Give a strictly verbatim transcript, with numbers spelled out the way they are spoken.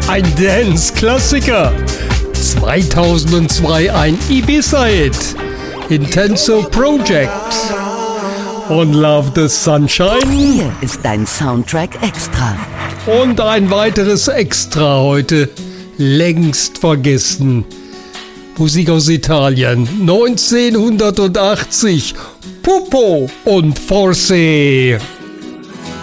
ein Dance-Klassiker. zweitausendzwei ein Ibiza-Hit. Intenso Project. Und Love the Sunshine. Hier ist dein Soundtrack Extra. Und ein weiteres Extra heute. Längst vergessen. Musik aus Italien. neunzehnhundertachtzig. Pupo und Forse.